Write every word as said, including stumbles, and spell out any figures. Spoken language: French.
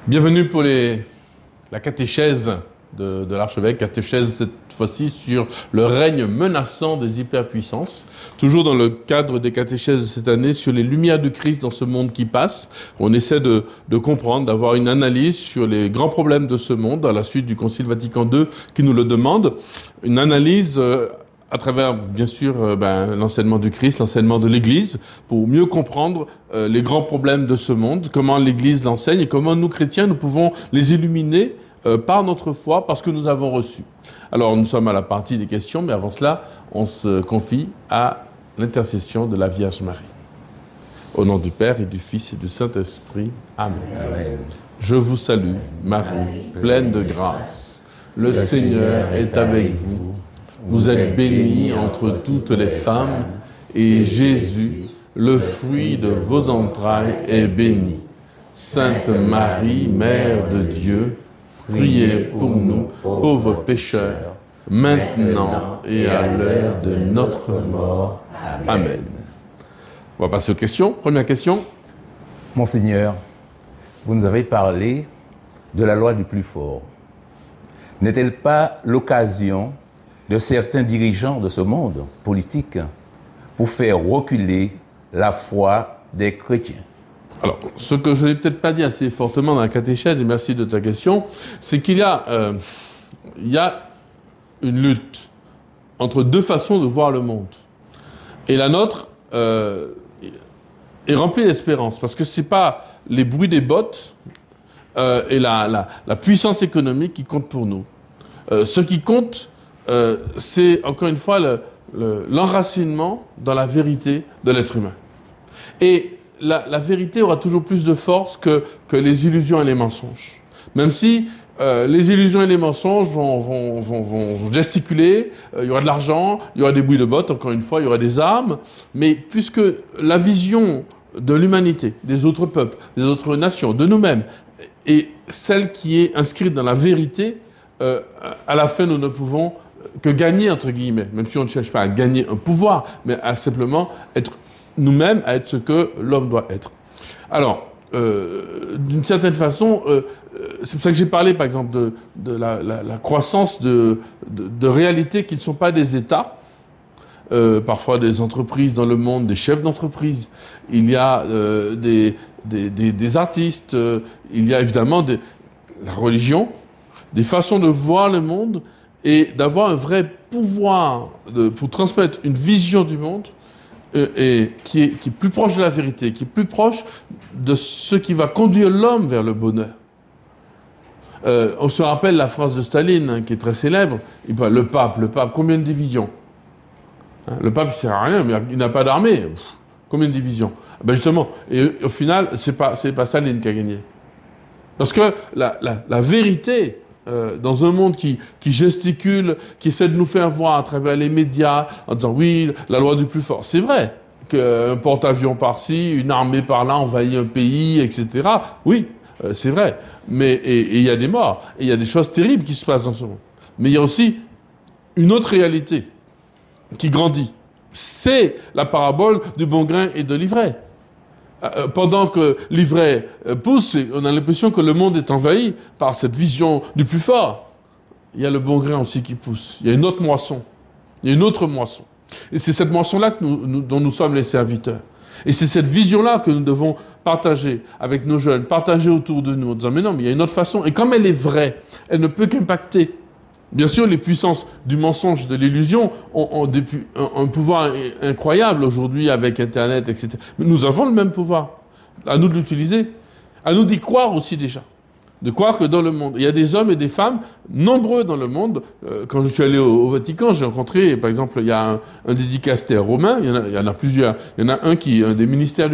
Bienvenue pour les, la catéchèse de, de l'archevêque, catéchèse cette fois-ci sur le règne menaçant des hyperpuissances, toujours dans le cadre des catéchèses de cette année sur les lumières du Christ dans ce monde qui passe. On essaie de, de comprendre, d'avoir une analyse sur les grands problèmes de ce monde à la suite du Concile Vatican deux qui nous le demande, une analyse euh, à travers, bien sûr, euh, ben, l'enseignement du Christ, l'enseignement de l'Église, pour mieux comprendre euh, les grands problèmes de ce monde, comment l'Église l'enseigne et comment nous, chrétiens, nous pouvons les illuminer euh, par notre foi, parce que nous avons reçu. Alors, nous sommes à la partie des questions, mais avant cela, on se confie à l'intercession de la Vierge Marie. Au nom du Père et du Fils et du Saint-Esprit. Amen. Amen. Je vous salue, Marie, pleine de grâce. Le, Le Seigneur est avec vous. Vous êtes bénie entre toutes les femmes, et Jésus, le fruit de vos entrailles, est béni. Sainte Marie, Mère de Dieu, priez pour nous, pauvres pécheurs, maintenant et à l'heure de notre mort. Amen. On va passer aux questions. Première question. Monseigneur, vous nous avez parlé de la loi du plus fort. N'est-elle pas l'occasion de certains dirigeants de ce monde politique pour faire reculer la foi des chrétiens? Alors, ce que je n'ai peut-être pas dit assez fortement dans la catéchèse, et merci de ta question, c'est qu'il y a, euh, il y a une lutte entre deux façons de voir le monde. Et la nôtre euh, est remplie d'espérance, parce que ce n'est pas les bruits des bottes euh, et la, la, la puissance économique qui comptent pour nous. Euh, ce qui compte, Euh, c'est encore une fois le, le, l'enracinement dans la vérité de l'être humain. Et la, la vérité aura toujours plus de force que, que les illusions et les mensonges. Même si euh, les illusions et les mensonges vont, vont, vont, vont gesticuler, euh, il y aura de l'argent, il y aura des bruits de bottes, encore une fois, il y aura des armes, mais puisque la vision de l'humanité, des autres peuples, des autres nations, de nous-mêmes, est celle qui est inscrite dans la vérité, euh, à la fin nous ne pouvons que gagner, entre guillemets, même si on ne cherche pas à gagner un pouvoir, mais à simplement être nous-mêmes, à être ce que l'homme doit être. Alors, euh, d'une certaine façon, euh, c'est pour ça que j'ai parlé, par exemple, de, de la, la, la croissance de, de, de réalités qui ne sont pas des États, euh, parfois des entreprises dans le monde, des chefs d'entreprise, il y a euh, des, des, des, des artistes, euh, il y a évidemment des, la religion, des façons de voir le monde, et d'avoir un vrai pouvoir de, pour transmettre une vision du monde euh, et qui est, qui est plus proche de la vérité, qui est plus proche de ce qui va conduire l'homme vers le bonheur. Euh, on se rappelle la phrase de Staline, hein, qui est très célèbre. Il parle, le pape, le pape, combien de divisions, hein, le pape, il ne sert à rien, mais il n'a pas d'armée. Pff, combien de divisions? Ben justement, et au final, ce n'est pas, c'est pas Staline qui a gagné. Parce que la, la, la vérité... Euh, dans un monde qui, qui gesticule, qui essaie de nous faire voir à travers les médias, en disant oui, la loi du plus fort. C'est vrai qu'un porte-avions par-ci, une armée par-là envahit un pays, et cetera. Oui, euh, c'est vrai. Mais il y a des morts, et il y a des choses terribles qui se passent dans ce monde. Mais il y a aussi une autre réalité qui grandit. C'est la parabole du bon grain et de l'ivraie. Pendant que l'ivraie pousse, on a l'impression que le monde est envahi par cette vision du plus fort. Il y a le bon grain aussi qui pousse. Il y a une autre moisson. Il y a une autre moisson. Et c'est cette moisson-là que nous, nous, dont nous sommes les serviteurs. Et c'est cette vision-là que nous devons partager avec nos jeunes, partager autour de nous, en disant « Mais non, mais il y a une autre façon. » Et comme elle est vraie, elle ne peut qu'impacter. Bien sûr, les puissances du mensonge, de l'illusion ont, ont des, un, un pouvoir incroyable aujourd'hui avec Internet, et cetera. Mais nous avons le même pouvoir. À nous de l'utiliser. À nous d'y croire aussi déjà. De croire que dans le monde, il y a des hommes et des femmes nombreux dans le monde. Euh, quand je suis allé au, au Vatican, j'ai rencontré, par exemple, il y a un, un dédicastère romain, il y en a, il y en a plusieurs. Il y en a un qui est un des ministères